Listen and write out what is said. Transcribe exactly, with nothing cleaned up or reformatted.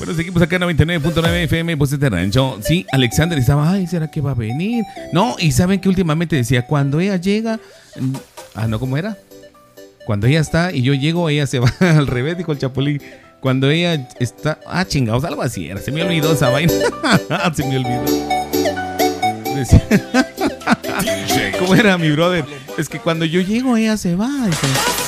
Bueno, seguimos acá en noventa y nueve punto nueve F M, Voces de Rancho. Sí, Alexander estaba, ay, ¿será que va a venir? No, y saben que últimamente decía, cuando ella llega, ah, no, ¿cómo era? Cuando ella está y yo llego, ella se va al revés, dijo el Chapulín. Cuando ella está, ah, chingados, algo así era, se me olvidó esa vaina. Se me olvidó. Decía, ¿cómo era, mi brother? Es que cuando yo llego, ella se va. Dice,